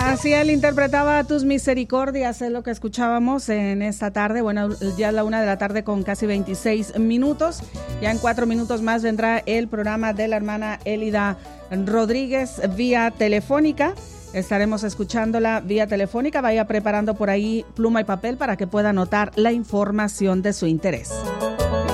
Así él interpretaba Tus Misericordias, es lo que escuchábamos en esta tarde. Bueno, ya es la 1:00 p.m. con casi 26 minutos. Ya en 4 minutos más vendrá el programa de la hermana Elida Rodríguez vía telefónica. Estaremos escuchándola vía telefónica. Vaya preparando por ahí pluma y papel para que pueda anotar la información de su interés.